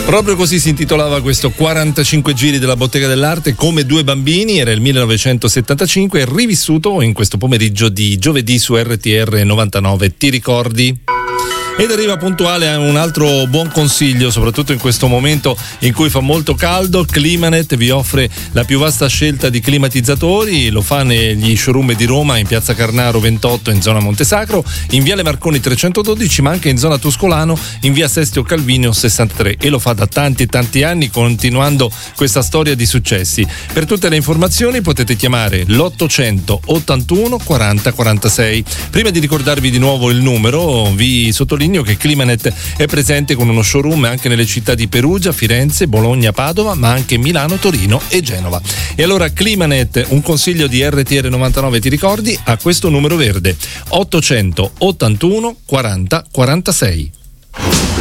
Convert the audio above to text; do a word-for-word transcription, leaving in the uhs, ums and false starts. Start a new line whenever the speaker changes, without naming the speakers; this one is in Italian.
Proprio così si intitolava questo quarantacinque giri della Bottega dell'Arte, come due bambini. Era il millenovecentosettantacinque, rivissuto in questo pomeriggio di giovedì su R T R novantanove. Ti ricordi? Ed arriva puntuale un altro buon consiglio, soprattutto in questo momento in cui fa molto caldo. Climanet vi offre la più vasta scelta di climatizzatori, lo fa negli showroom di Roma, in piazza Carnaro ventotto in zona Montesacro, in viale Marconi trecentododici, ma anche in zona Tuscolano in via Sestio Calvinio sessantatré, e lo fa da tanti e tanti anni, continuando questa storia di successi. Per tutte le informazioni potete chiamare l'ottocento ottantuno quaranta quarantasei. Prima di ricordarvi di nuovo il numero, vi sottolineo che Climanet è presente con uno showroom anche nelle città di Perugia, Firenze, Bologna, Padova, ma anche Milano, Torino e Genova. E allora Climanet, un consiglio di R T R novantanove, ti ricordi? A questo numero verde ottocento ottantuno quaranta quarantasei.